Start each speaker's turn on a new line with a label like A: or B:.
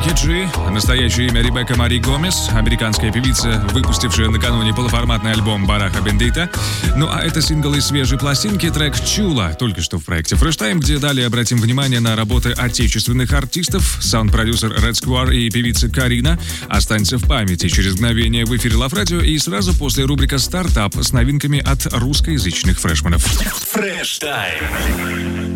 A: Ники Джи, настоящее имя Ребекка Мари Гомес, американская певица, выпустившая накануне полуформатный альбом «Бараха Бендита». Ну а это сингл из свежей пластинки, трек «Чула», только что в проекте Fresh Time, где далее обратим внимание на работы отечественных артистов. Саунд-продюсер Red Square и певица Карина останется в памяти через мгновение в эфире Love Radio и сразу после рубрика «Стартап» с новинками от русскоязычных фрешменов.
B: Fresh Time.